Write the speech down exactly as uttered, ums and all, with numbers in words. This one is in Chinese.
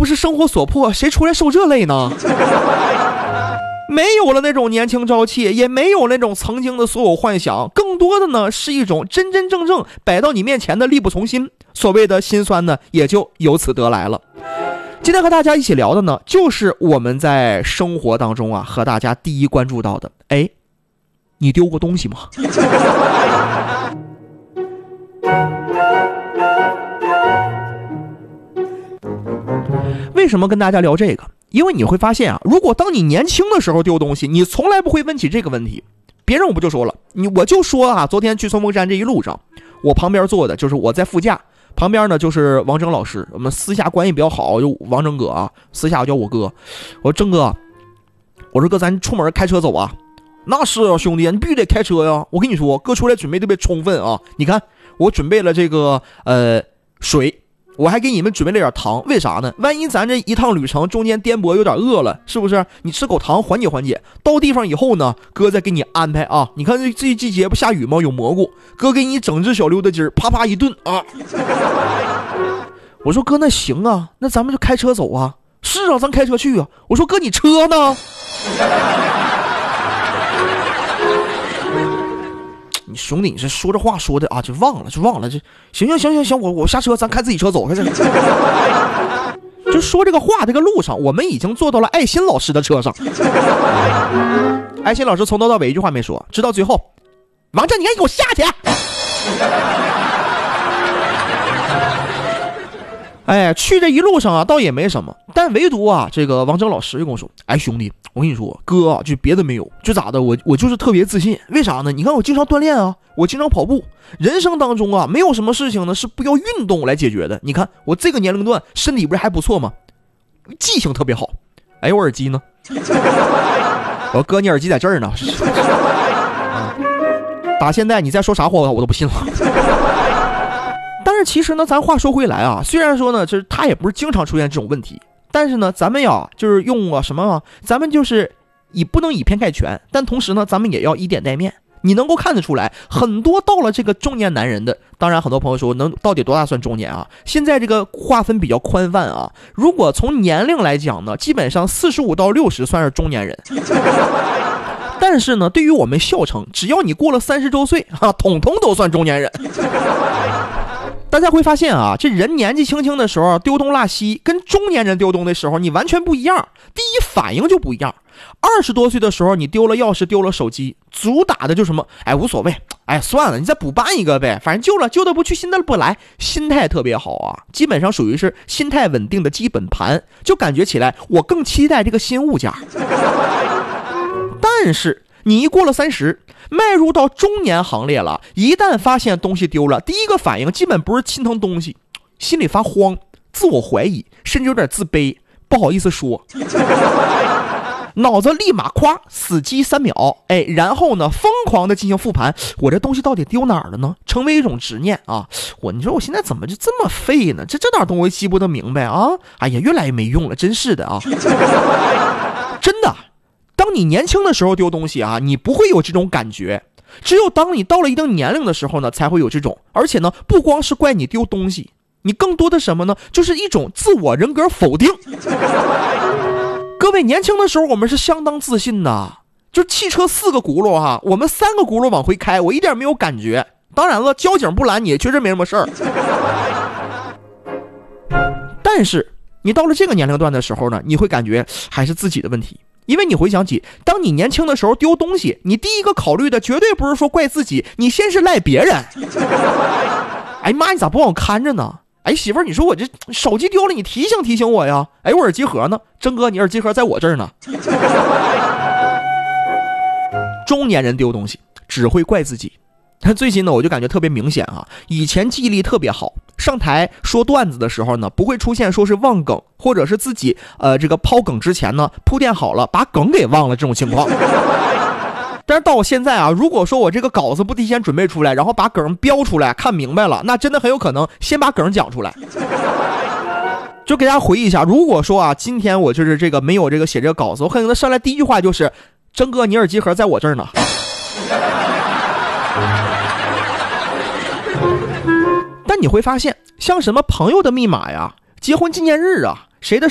不是生活所迫，谁出来受这累呢？没有了那种年轻朝气，也没有那种曾经的所有幻想，更多的呢是一种真真正正摆到你面前的力不从心，所谓的心酸呢也就由此得来了。今天和大家一起聊的呢，就是我们在生活当中啊和大家第一关注到的，哎，你丢过东西吗？为什么跟大家聊这个？因为你会发现啊，如果当你年轻的时候丢东西，你从来不会问起这个问题。别人我不就说了，你我就说啊，昨天去松峰山这一路上，我旁边坐的就是我在副驾，旁边呢就是王峥老师，我们私下关系比较好，就王峥哥啊，私下叫我哥。我说峥哥，我说哥，咱出门开车走啊。那是啊，兄弟，你必须得开车呀。我跟你说，哥出来准备特别充分啊。你看，我准备了这个呃水，我还给你们准备了点糖，为啥呢？万一咱这一趟旅程中间颠簸有点饿了，是不是？你吃口糖缓解缓解。到地方以后呢，哥再给你安排啊。你看这这季节不下雨吗？有蘑菇，哥给你整只小溜达鸡儿，啪啪一顿啊。我说哥，那行啊，那咱们就开车走啊。是啊，咱开车去啊。我说哥，你车呢？你兄弟，你这说这话说的啊，就忘了，就忘了，这行行行行行，我我下车，咱开自己车走，开这。就说这个话，这个路上，我们已经坐到了爱心老师的车上。爱心老师从头到尾一句话没说，直到最后，王震，你赶紧给我下去。哎，去这一路上啊，倒也没什么，但唯独啊，这个王峥老师就跟我说：“哎，兄弟，我跟你说，哥啊，就别的没有，就咋的，我我就是特别自信，为啥呢？你看我经常锻炼啊，我经常跑步，人生当中啊，没有什么事情呢是不要运动来解决的。你看我这个年龄段身体不是还不错吗？记性特别好。哎，我耳机呢？我说哥，你耳机在这儿呢。啊，打现在你再说啥话我都不信了。”但是其实呢，咱话说回来啊，虽然说呢，就是他也不是经常出现这种问题，但是呢，咱们呀，就是用啊什么啊，咱们就是以不能以偏概全，但同时呢，咱们也要以点带面。你能够看得出来，很多到了这个中年男人的，当然很多朋友说，能到底多大算中年啊？现在这个划分比较宽泛啊。如果从年龄来讲呢，基本上四十五到六十算是中年人。但是呢，对于我们笑称，只要你过了三十周岁啊，统统都算中年人。大家会发现啊，这人年纪轻轻的时候丢东落西，跟中年人丢东的时候你完全不一样。第一反应就不一样。二十多岁的时候你丢了钥匙丢了手机，主打的就什么，哎无所谓，哎算了，你再补办一个呗，反正旧了旧的不去，新的不来，心态特别好啊，基本上属于是心态稳定的基本盘，就感觉起来我更期待这个新物件。但是你一过了三十，迈入到中年行列了，一旦发现东西丢了，第一个反应基本不是心疼东西，心里发慌，自我怀疑，甚至有点自卑，不好意思说，脑子立马夸死机三秒，哎，然后呢，疯狂的进行复盘，我这东西到底丢哪儿了呢？成为一种执念啊！我你说我现在怎么就这么废呢？这这点东西记不得明白啊！哎呀，越来越没用了，真是的啊！真的。当你年轻的时候丢东西啊，你不会有这种感觉，只有当你到了一定年龄的时候呢，才会有这种。而且呢，不光是怪你丢东西，你更多的什么呢？就是一种自我人格否定。各位，年轻的时候我们是相当自信的，就汽车四个轱辘哈，我们三个轱辘往回开，我一点没有感觉。当然了，交警不拦你也确实没什么事儿。但是你到了这个年龄段的时候呢，你会感觉还是自己的问题。因为你回想起，当你年轻的时候丢东西，你第一个考虑的绝对不是说怪自己，你先是赖别人。哎妈，你咋不让我看着呢？哎媳妇儿，你说我这手机丢了，你提醒提醒我呀。哎，我耳机盒呢？真哥，你耳机盒在我这儿呢。中年人丢东西只会怪自己。但最近呢，我就感觉特别明显啊。以前记忆力特别好，上台说段子的时候呢，不会出现说是忘梗，或者是自己呃这个抛梗之前呢铺垫好了，把梗给忘了这种情况。但是到我现在啊，如果说我这个稿子不提前准备出来，然后把梗标出来，看明白了，那真的很有可能先把梗讲出来。就给大家回忆一下，如果说啊，今天我就是这个没有这个写这个稿子，我可能上来第一句话就是：真哥，你耳机盒在我这儿呢。但你会发现，像什么朋友的密码呀、结婚纪念日啊、谁的